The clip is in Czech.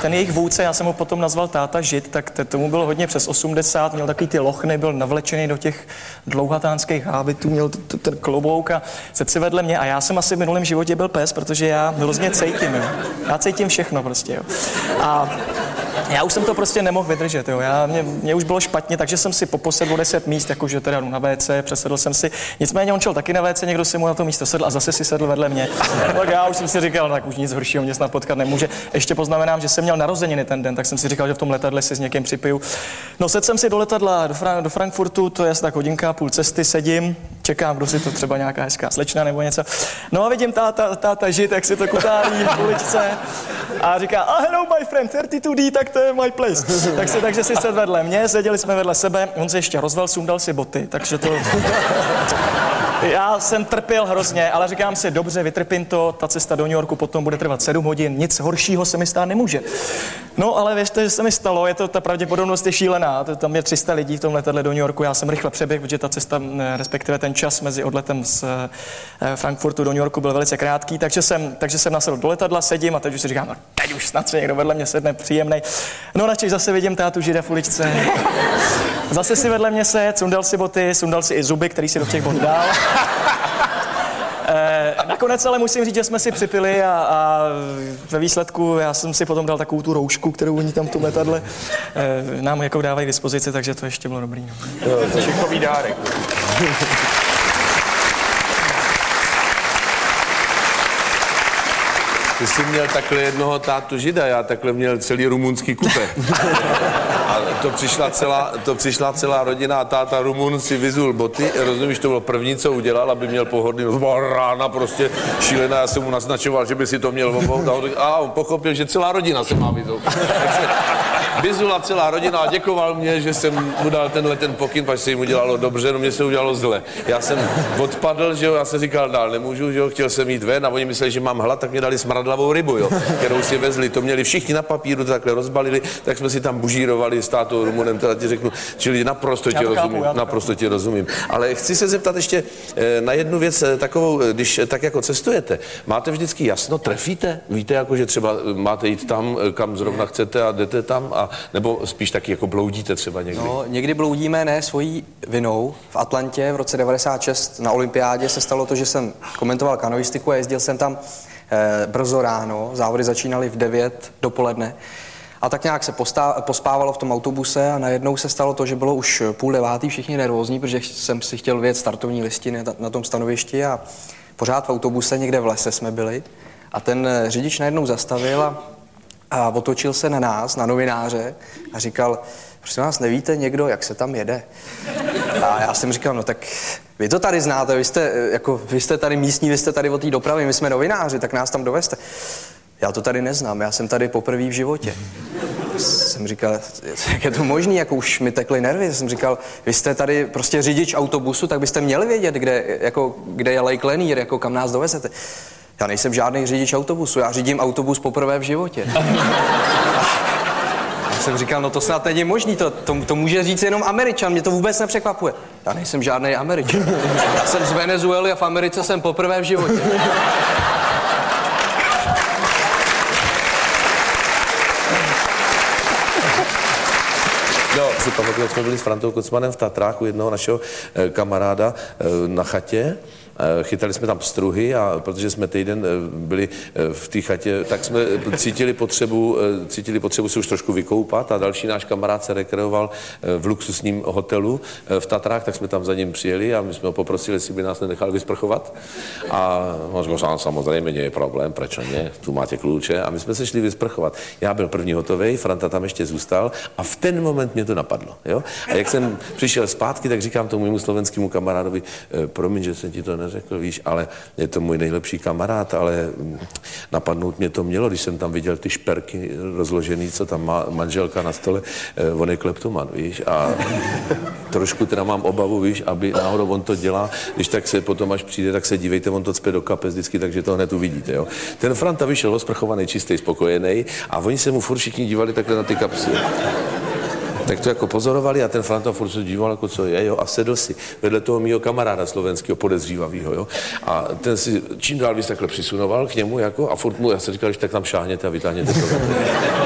ten jejich vůdce, já jsem ho potom nazval táta Žid, tak tomu bylo hodně přes 80, měl takový ty lochny, byl navlečený do těch dlouhatánských hábitů, měl ten klobouk a sedl si vedle mě a já jsem asi v minulém životě byl pes, protože já hrozně cítím, jo. Já cítím všechno prostě, jo. A já už jsem to prostě nemohl vydržet, jo. Mě už bylo špatně, takže jsem si poposedl 10 míst, jakože teda jdu na WC, přesedl jsem si. Nicméně on šel taky na WC, někdo si mu na to místo sedl a zase si sedl vedle mě. Tak já už jsem si říkal, no, tak už nic horšího mě snad potkat nemůže. Ještě poznamenám, že jsem měl narozeniny ten den, tak jsem si říkal, že v tom letadle si s někým připiju. No, sedl jsem si do letadla do Frankfurtu, to je tak hodinka a půl cesty, sedím, čekám, kdo si to třeba nějaká hezká slečna nebo něco. No a vidím táta Žid, jak si to kutálí v uličce a říká, hello my friend, 32D, tak to je my place. Takže si sedl vedle mě, seděli jsme vedle sebe, on se ještě rozvel, sundal si boty, takže to... Já jsem trpěl hrozně, ale říkám si, dobře, vytrpím to, ta cesta do New Yorku potom bude trvat 7 hodin, nic horšího se mi stát nemůže. No, ale věřte, že se mi stalo, ta pravděpodobnost je šílená, tam je 300 lidí v tom letadle do New Yorku, já jsem rychle přeběhl, protože ta cesta, respektive ten čas mezi odletem z Frankfurtu do New Yorku byl velice krátký, takže jsem nasedl do letadla, sedím a teď už si říkám, no teď už snad se někdo vedle mě sedne, příjemnej. No, načež zase vidím tátu Žida v uličce. Zase si vedle mě sedl, sundal si boty, sundal si i zuby, který si do těch bot dal. Nakonec ale musím říct, že jsme si připili a ve výsledku já jsem si potom dal takovou tu roušku, kterou oni tam v tom letadle nám jako dávají k dispozici, takže to ještě bylo dobrý. No. To je šichový dárek. Ty jsi měl takhle jednoho tátu Žida, já takhle měl celý rumunský kupe. A to přišla celá rodina a táta Rumun si vyzul boty, rozumíš, to bylo první, co udělal, aby měl pohodlný, to byla rána prostě šílená, já jsem mu naznačoval, že by si to měl obout a on pochopil, že celá rodina se má vyzul. Takže vyzula celá rodina a děkoval mě, že jsem mu dal ten pokyn, protože se jim udělalo dobře, no mě se udělalo zle. Já jsem odpadl, že jo, já jsem říkal, dál nemůžu, že jo, chtěl jsem jít ven a oni mysleli, že mám hlad, tak mě dali smradlavou rybu, jo, kterou si vezli, to měli všichni na papíru, to takhle rozbalili, tak jsme si tam bužírovali s tátou Rumunem, teda ti řeknu, čili naprosto tě rozumím. Ale chci se zeptat ještě na jednu věc takovou, když tak jako cestujete, máte vždycky jasno, trefíte? Víte, jako, že třeba máte jít tam, kam zrovna chcete a jdete tam, a nebo spíš taky jako bloudíte třeba někdy? No, někdy bloudíme, ne svojí vinou. V Atlantě v roce 96 na olympiádě se stalo to, že jsem komentoval kanoistiku a jezdil jsem tam brzo ráno, závody začínaly v 9 dopoledne. A tak nějak se pospávalo v tom autobuse a najednou se stalo to, že bylo už 8:30, všichni nervózní, protože jsem si chtěl vyjet startovní listiny na tom stanovišti a pořád v autobuse někde v lese jsme byli. A ten řidič najednou zastavil a otočil se na nás, na novináře a říkal, prosím vás, nevíte někdo, jak se tam jede? A já jsem říkal, no tak vy to tady znáte, vy jste tady místní, vy jste tady od té dopravy, my jsme novináři, tak nás tam dovezte. Já to tady neznám, já jsem tady poprvé v životě. Jsem říkal, jak je to možný, jako už mi tekly nervy. Jsem říkal, vy jste tady prostě řidič autobusu, tak byste měli vědět, kde je Lake Lanier, jako kam nás dovezete. Já nejsem žádný řidič autobusu, já řídím autobus poprvé v životě. Já jsem říkal, no to snad není možný, to může říct jenom Američan, mě to vůbec nepřekvapuje. Já nejsem žádný Američan. Já jsem z Venezuely a v Americe jsem poprvé v životě. No, si pamatuju, jak jsme byli s Frantou Kocmanem v Tatrách u jednoho našeho kamaráda na chatě. Chytali jsme tam pstruhy a protože jsme týden byli v té chatě, tak jsme cítili potřebu se už trošku vykoupat a další náš kamarád se rekreoval v luxusním hotelu v Tatrách, tak jsme tam za ním přijeli a my jsme ho poprosili, jestli by nás nenechal vysprchovat. A on říkal, samozřejmě, nie je problém, proč ne, tu máte kluče. A my jsme se šli vysprchovat. Já byl první hotovej, Franta tam ještě zůstal a v ten moment mě to napadlo. Jo? A jak jsem přišel zpátky, tak říkám tomu mému slovenskému kamarádovi, promiň, že jsem ti to neřekl, víš, ale je to můj nejlepší kamarád, ale napadnout mě to mělo, když jsem tam viděl ty šperky rozložený, co tam má manželka na stole, on je kleptoman, víš, a trošku teda mám obavu, víš, aby náhodou on to dělá, když tak se potom, až přijde, tak se dívejte, on to cpe do kapes vždycky, takže to hned uvidíte, jo. Ten Franta vyšel osprchovaný, čistý, spokojený a oni se mu furt všichni dívali takhle na ty kapsy. Tak to jako pozorovali a ten Franta furt se díval, jako co je, jo, a sedl si vedle toho mýho kamaráda slovenského podezřívavýho, jo. A ten si čím dál víc takhle přisunoval k němu, jako, a furt mu, já jsem říkal, že tak tam šáhněte a vytáhněte to.